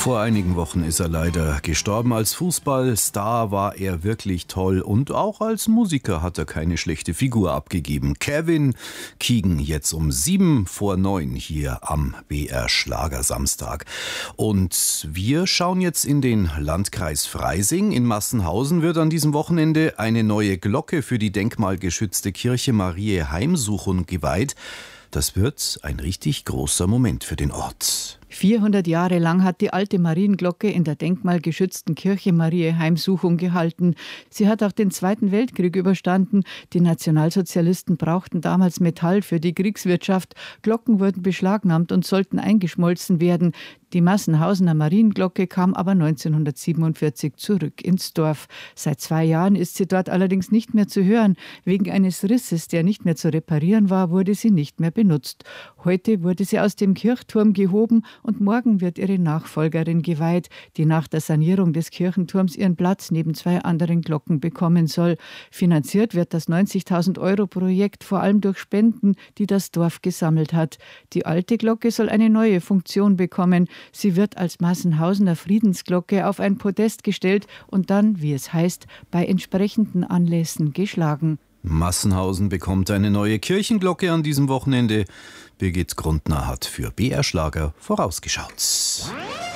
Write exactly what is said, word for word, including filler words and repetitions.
Vor einigen Wochen ist er leider gestorben. Als Fußballstar war er wirklich toll und auch als Musiker hat er keine schlechte Figur abgegeben. Kevin Keegan jetzt um sieben vor neun hier am B R Schlagersamstag. Und wir schauen jetzt in den Landkreis Freising. In Massenhausen wird an diesem Wochenende eine neue Glocke für die denkmalgeschützte Kirche Mariä Heimsuchung geweiht. Das wird ein richtig großer Moment für den Ort. vierhundert Jahre lang hat die alte Marienglocke in der denkmalgeschützten Kirche Mariä Heimsuchung gehalten. Sie hat auch den Zweiten Weltkrieg überstanden. Die Nationalsozialisten brauchten damals Metall für die Kriegswirtschaft. Glocken wurden beschlagnahmt und sollten eingeschmolzen werden. Die Massenhausener Marienglocke kam aber neunzehnhundertsiebenundvierzig zurück ins Dorf. Seit zwei Jahren ist sie dort allerdings nicht mehr zu hören. Wegen eines Risses, der nicht mehr zu reparieren war, wurde sie nicht mehr benutzt. Heute wurde sie aus dem Kirchturm gehoben und morgen wird ihre Nachfolgerin geweiht, die nach der Sanierung des Kirchenturms ihren Platz neben zwei anderen Glocken bekommen soll. Finanziert wird das neunzigtausend Euro Projekt vor allem durch Spenden, die das Dorf gesammelt hat. Die alte Glocke soll eine neue Funktion bekommen. Sie wird als Massenhausener Friedensglocke auf ein Podest gestellt und dann, wie es heißt, bei entsprechenden Anlässen geschlagen. Massenhausen bekommt eine neue Kirchenglocke an diesem Wochenende. Birgit Grundner hat für B R Schlager vorausgeschaut.